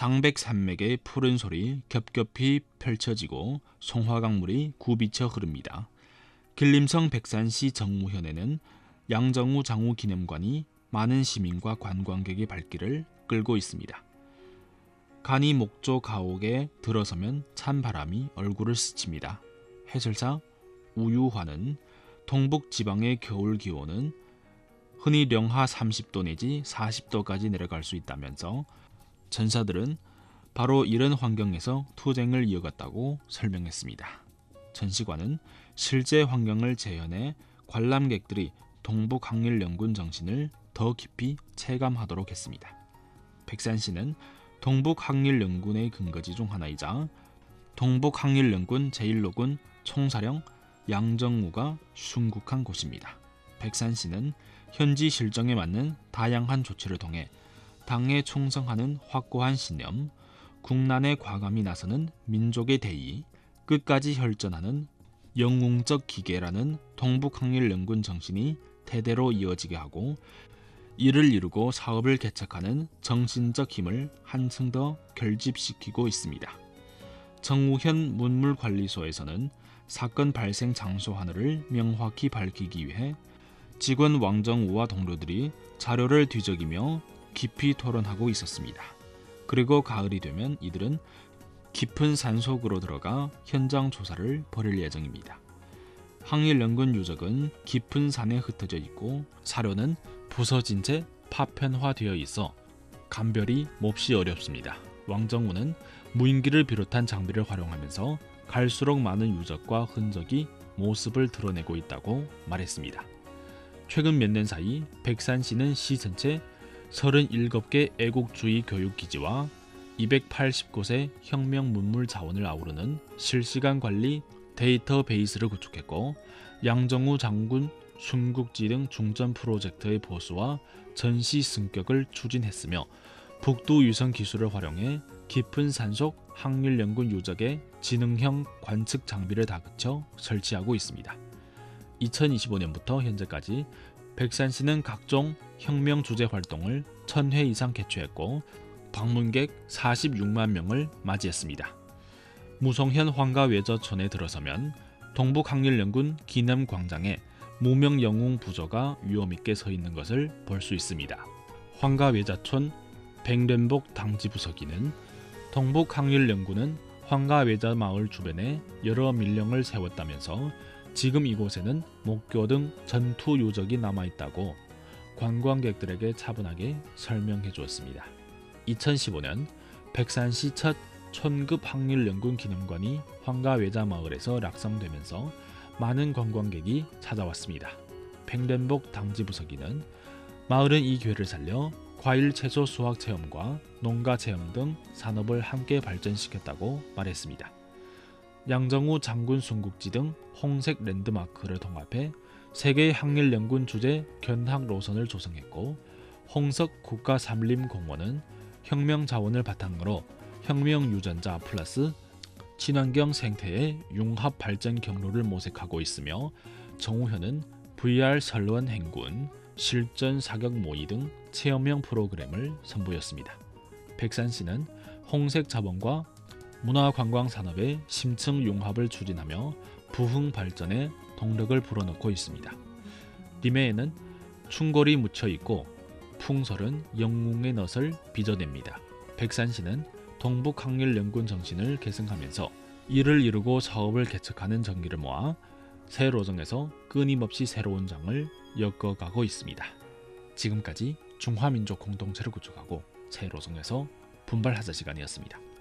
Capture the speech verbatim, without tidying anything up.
장백산맥의 푸른 솔이 겹겹이 펼쳐지고 송화강물이 굽이쳐 흐릅니다. 길림성 백산시 정우현에는 양정우 장우기념관이 많은 시민과 관광객의 발길을 끌고 있습니다. 간이 목조 가옥에 들어서면 찬바람이 얼굴을 스칩니다. 해설사 우유화는 동북 지방의 겨울 기온은 흔히 영하 삼십 도 내지 사십 도까지 내려갈 수 있다면서 전사들은 바로 이런 환경에서 투쟁을 이어갔다고 설명했습니다. 전시관은 실제 환경을 재현해 관람객들이 동북항일연군 정신을 더 깊이 체감하도록 했습니다. 백산시는 동북항일연군의 근거지 중 하나이자 동북항일연군 제일 호군 총사령 양정우가 순국한 곳입니다. 백산시는 현지 실정에 맞는 다양한 조치를 통해 당에 충성하는 확고한 신념, 국난에 과감히 나서는 민족의 대의, 끝까지 혈전하는 영웅적 기계라는 동북항일연군 정신이 대대로 이어지게 하고 이를 이루고 사업을 개척하는 정신적 힘을 한층 더 결집시키고 있습니다. 정우현 문물관리소에서는 사건 발생 장소 하나를 명확히 밝히기 위해 직원 왕정우와 동료들이 자료를 뒤적이며 깊이 토론하고 있었습니다. 그리고 가을이 되면 이들은 깊은 산속으로 들어가 현장 조사를 벌일 예정입니다. 항일연군 유적은 깊은 산에 흩어져 있고 사료는 부서진 채 파편화되어 있어 감별이 몹시 어렵습니다. 왕정우는 무인기를 비롯한 장비를 활용하면서 갈수록 많은 유적과 흔적이 모습을 드러내고 있다고 말했습니다. 최근 몇 년 사이 백산시는 시 전체 서른일곱 개 애국주의 교육기지와 이백팔십 곳의 혁명 문물 자원을 아우르는 실시간 관리 데이터베이스를 구축했고 양정우 장군 순국지 등 중점 프로젝트의 보수와 전시 승격을 추진했으며 북두 유성 기술을 활용해 깊은 산속 항일연군 유적의 지능형 관측 장비를 다그쳐 설치하고 있습니다. 이천이십오 년부터 현재까지 백산시는 각종 혁명 주제 활동을 천 회 이상 개최했고 방문객 사십육만 명을 맞이했습니다. 무송현 황가외저촌에 들어서면 동북항일연군 기념광장에 무명 영웅 부조가 위엄있게 서 있는 것을 볼 수 있습니다. 황가외자촌 백련복 당지부서기는 동북항일연군은 황가외자 마을 주변에 여러 밀령을 세웠다면서 지금 이곳에는 목교 등 전투 유적이 남아있다고 관광객들에게 차분하게 설명해 주었습니다. 이천십오 년 백산시 첫 촌급 항일연군 기념관이 황가외자 마을에서 낙성되면서 많은 관광객이 찾아왔습니다. 백련복 당지부서기는 마을은 이 기회를 살려 과일 채소 수확 체험과 농가 체험 등 산업을 함께 발전시켰다고 말했습니다. 양정우 장군 순국지 등 홍색 랜드마크를 통합해 세계 항일연군 주제 견학 노선을 조성했고 홍석 국가산림공원은 혁명 자원을 바탕으로 혁명 유전자 플러스 친환경 생태의 융합 발전 경로를 모색하고 있으며 정우현은 브이알 설원 행군, 실전 사격 모의 등 체험형 프로그램을 선보였습니다. 백산시는 홍색 자본과 문화관광 산업의 심층 융합을 추진하며 부흥 발전에 동력을 불어넣고 있습니다. 리메에는 충골이 묻혀 있고 풍설은 영웅의 넛을 빚어냅니다. 백산시는 동북항일연군 정신을 계승하면서 이를 이루고 사업을 개척하는 정기를 모아 새 로정에서 끊임없이 새로운 장을 엮어가고 있습니다. 지금까지 중화민족 공동체를 구축하고 새 로정에서 분발하자 시간이었습니다.